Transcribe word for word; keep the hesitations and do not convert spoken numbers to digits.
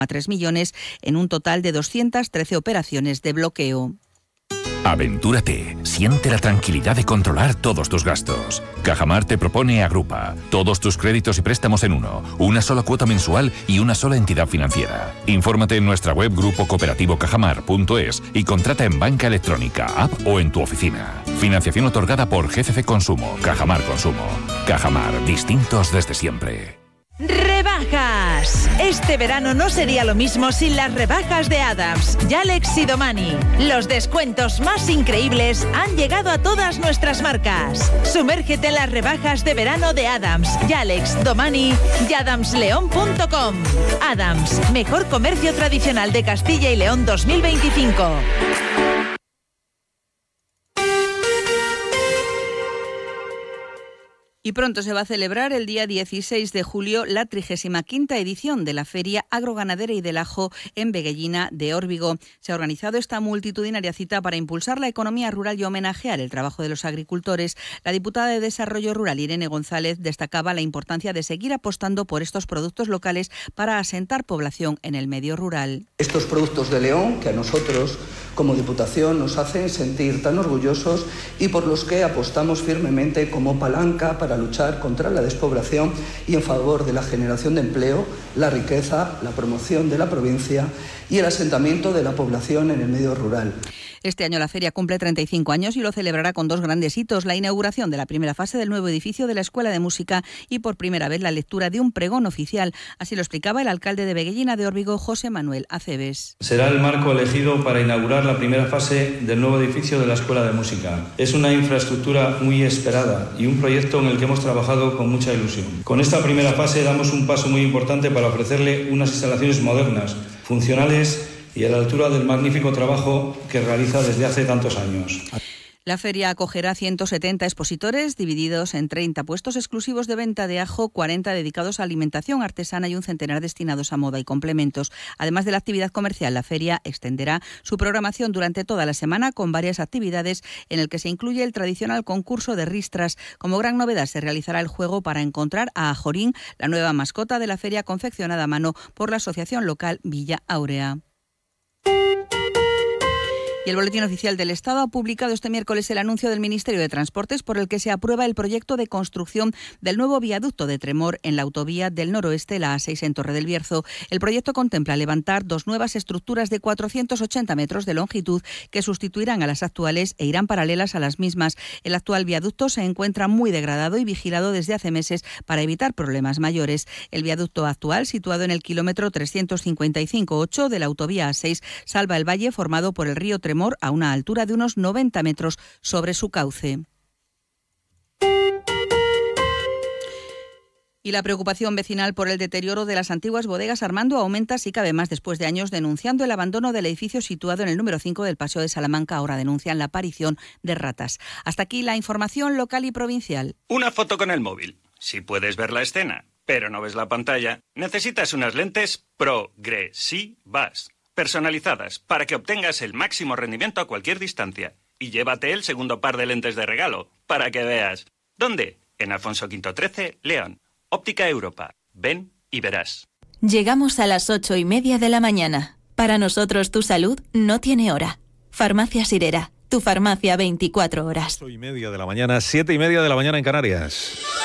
tres millones en un total de doscientas trece operaciones de bloqueo. Aventúrate, siente la tranquilidad de controlar todos tus gastos. Cajamar te propone Agrupa, todos tus créditos y préstamos en uno, una sola cuota mensual y una sola entidad financiera. Infórmate en nuestra web grupo cooperativo cajamar punto es y contrata en banca electrónica, app o en tu oficina. Financiación otorgada por G C C Consumo, Cajamar Consumo. Cajamar, distintos desde siempre. ¡Rebajas! Este verano no sería lo mismo sin las rebajas de Adams, Yalex y Domani. Los descuentos más increíbles han llegado a todas nuestras marcas. Sumérgete en las rebajas de verano de Adams, Yalex, Domani y adams león punto com. Adams, mejor comercio tradicional de Castilla y León dos mil veinticinco. Y pronto se va a celebrar el día dieciséis de julio la trigésima quinta edición de la Feria Agroganadera y del Ajo en Veguellina de Órbigo. Se ha organizado esta multitudinaria cita para impulsar la economía rural y homenajear el trabajo de los agricultores. La diputada de Desarrollo Rural, Irene González, destacaba la importancia de seguir apostando por estos productos locales para asentar población en el medio rural. Estos productos de León, que a nosotros como Diputación nos hacen sentir tan orgullosos y por los que apostamos firmemente como palanca para luchar contra la despoblación y en favor de la generación de empleo, la riqueza, la promoción de la provincia y el asentamiento de la población en el medio rural. Este año la feria cumple treinta y cinco años y lo celebrará con dos grandes hitos: la inauguración de la primera fase del nuevo edificio de la Escuela de Música y por primera vez la lectura de un pregón oficial. Así lo explicaba el alcalde de Veguellina de Órbigo, José Manuel Aceves. Será el marco elegido para inaugurar la primera fase del nuevo edificio de la Escuela de Música. Es una infraestructura muy esperada y un proyecto en el que hemos trabajado con mucha ilusión. Con esta primera fase damos un paso muy importante para ofrecerle unas instalaciones modernas, funcionales y a la altura del magnífico trabajo que realiza desde hace tantos años. La feria acogerá ciento setenta expositores divididos en treinta puestos exclusivos de venta de ajo, cuarenta dedicados a alimentación artesana y un centenar destinados a moda y complementos. Además de la actividad comercial, la feria extenderá su programación durante toda la semana con varias actividades en el que se incluye el tradicional concurso de ristras. Como gran novedad se realizará el juego para encontrar a Ajorín, la nueva mascota de la feria confeccionada a mano por la asociación local Villa Áurea. Y el Boletín Oficial del Estado ha publicado este miércoles el anuncio del Ministerio de Transportes por el que se aprueba el proyecto de construcción del nuevo viaducto de Tremor en la autovía del noroeste, la A seis en Torre del Bierzo. El proyecto contempla levantar dos nuevas estructuras de cuatrocientos ochenta metros de longitud que sustituirán a las actuales e irán paralelas a las mismas. El actual viaducto se encuentra muy degradado y vigilado desde hace meses para evitar problemas mayores. El viaducto actual, situado en el kilómetro trescientos cincuenta y cinco punto ocho de la autovía A seis, salva el valle formado por el río Tremor a una altura de unos noventa metros sobre su cauce. Y la preocupación vecinal por el deterioro de las antiguas bodegas Armando aumenta si cabe más después de años denunciando el abandono del edificio situado en el número cinco del Paseo de Salamanca. Ahora denuncian la aparición de ratas. Hasta aquí la información local y provincial. Una foto con el móvil. Si puedes ver la escena, pero no ves la pantalla, necesitas unas lentes progresivas, personalizadas, para que obtengas el máximo rendimiento a cualquier distancia. Y llévate el segundo par de lentes de regalo, para que veas. ¿Dónde? En Alfonso Quinto trece, León. Óptica Europa. Ven y verás. Llegamos a las ocho y media de la mañana. Para nosotros tu salud no tiene hora. Farmacia Sirera, tu farmacia veinticuatro horas. ocho y media de la mañana, siete y media de la mañana en Canarias.